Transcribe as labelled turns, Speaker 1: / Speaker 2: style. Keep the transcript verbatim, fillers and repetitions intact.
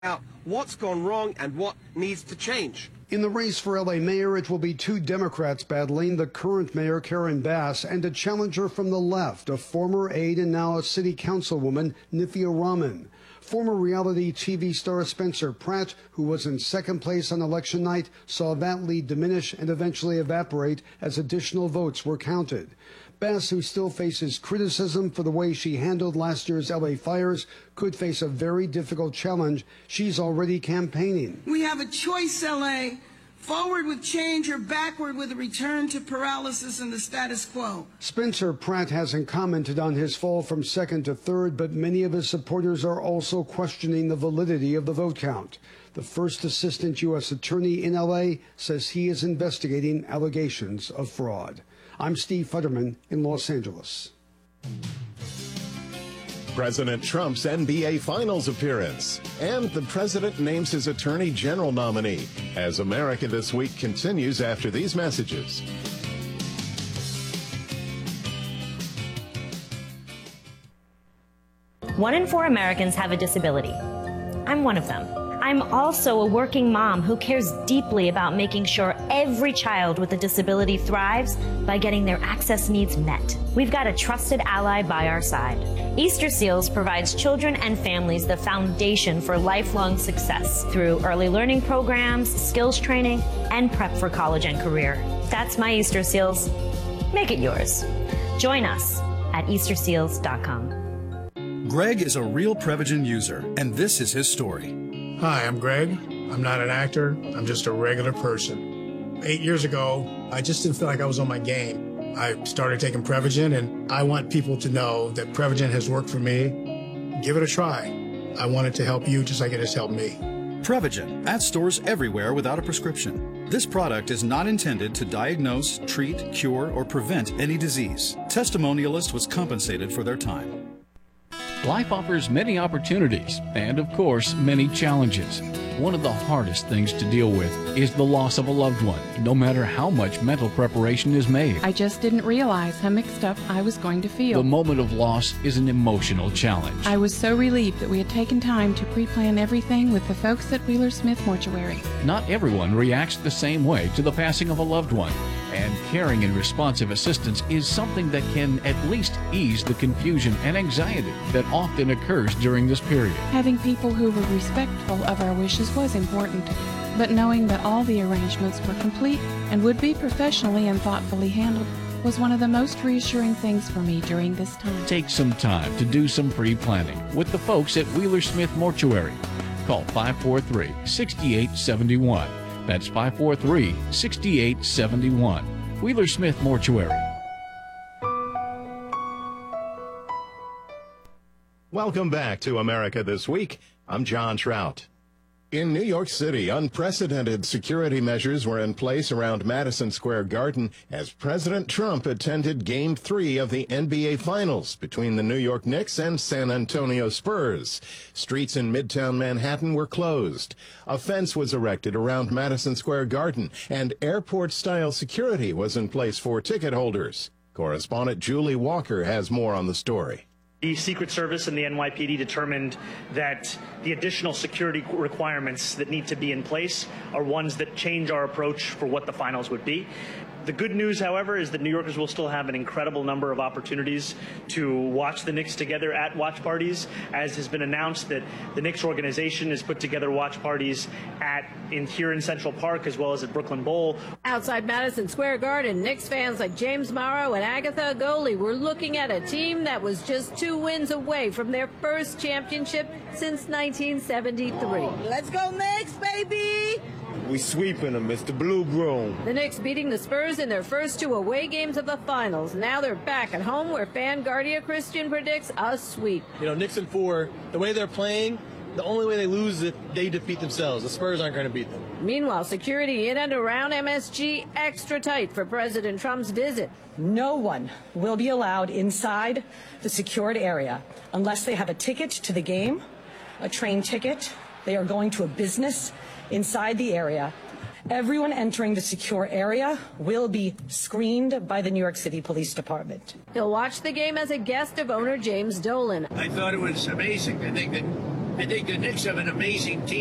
Speaker 1: out what's gone wrong and what needs to change.
Speaker 2: In the race for L A mayor, it will be two Democrats battling, the current mayor, Karen Bass, and a challenger from the left, a former aide and now a city councilwoman, Nithya Raman. Former reality T V star Spencer Pratt, who was in second place on election night, saw that lead diminish and eventually evaporate as additional votes were counted. Bass, who still faces criticism for the way she handled last year's L A fires, could face a very difficult challenge. She's already campaigning.
Speaker 3: We have a choice, L A. Forward with change or backward with a return to paralysis and the status quo.
Speaker 2: Spencer Pratt hasn't commented on his fall from second to third, but many of his supporters are also questioning the validity of the vote count. The first assistant U S attorney in L A says he is investigating allegations of fraud. I'm Steve Futterman in Los Angeles.
Speaker 4: President Trump's N B A Finals appearance, and the president names his attorney general nominee as America This Week continues after these messages.
Speaker 5: One in four Americans have a disability. I'm one of them. I'm also a working mom who cares deeply about making sure every child with a disability thrives by getting their access needs met. We've got a trusted ally by our side. Easter Seals provides children and families the foundation for lifelong success through early learning programs, skills training, and prep for college and career. That's my Easter Seals. Make it yours. Join us at Easter Seals dot com.
Speaker 6: Greg is a real Prevagen user, and this is his story.
Speaker 7: Hi, I'm Greg. I'm not an actor. I'm just a regular person. Eight years ago, I just didn't feel like I was on my game. I started taking Prevagen, and I want people to know that Prevagen has worked for me. Give it a try. I want it to help you just like it has helped me.
Speaker 6: Prevagen, at stores everywhere without a prescription. This product is not intended to diagnose, treat, cure, or prevent any disease. Testimonialist was compensated for their time.
Speaker 8: Life offers many opportunities and, of course, many challenges. One of the hardest things to deal with is the loss of a loved one, no matter how much mental preparation is made.
Speaker 9: I just didn't realize how mixed up I was going to feel.
Speaker 8: The moment of loss is an emotional challenge.
Speaker 9: I was so relieved that we had taken time to pre-plan everything with the folks at Wheeler Smith Mortuary.
Speaker 8: Not everyone reacts the same way to the passing of a loved one, and caring and responsive assistance is something that can at least ease the confusion and anxiety that often occurs during this period.
Speaker 9: Having people who were respectful of our wishes was important, but knowing that all the arrangements were complete and would be professionally and thoughtfully handled was one of the most reassuring things for me during this time.
Speaker 8: Take some time to do some pre-planning with the folks at Wheeler Smith Mortuary. Call five four three, six eight seven one. That's five four three, six eight seven one. Wheeler Smith Mortuary.
Speaker 4: Welcome back to America This Week. I'm John Trout. In New York City, unprecedented security measures were in place around Madison Square Garden as President Trump attended Game three of the N B A Finals between the New York Knicks and San Antonio Spurs. Streets in Midtown Manhattan were closed. A fence was erected around Madison Square Garden, and airport-style security was in place for ticket holders. Correspondent Julie Walker has more on the story.
Speaker 10: The Secret Service and the N Y P D determined that the additional security requirements that need to be in place are ones that change our approach for what the finals would be. The good news, however, is that New Yorkers will still have an incredible number of opportunities to watch the Knicks together at watch parties, as has been announced that the Knicks organization has put together watch parties at in here in Central Park as well as at Brooklyn Bowl.
Speaker 11: Outside Madison Square Garden, Knicks fans like James Morrow and Agatha Agoli were looking at a team that was just two wins away from their first championship since nineteen seventy-three.
Speaker 3: Let's go Knicks, baby!
Speaker 12: We sweeping them. It's the Blue Broom.
Speaker 11: The Knicks beating the Spurs in their first two away games of the finals. Now they're back at home where Fanguardia Christian predicts a sweep.
Speaker 13: You know, Knicks in four, the way they're playing, the only way they lose is if they defeat themselves. The Spurs aren't going to beat them.
Speaker 11: Meanwhile, security in and around M S G extra tight for President Trump's visit.
Speaker 14: No one will be allowed inside the secured area unless they have a ticket to the game, a train ticket. They are going to a business inside the area. Everyone entering the secure area will be screened by the New York City Police Department.
Speaker 11: He'll watch the game as a guest of owner James Dolan.
Speaker 15: I thought it was amazing. I think that I think the Knicks have an amazing team.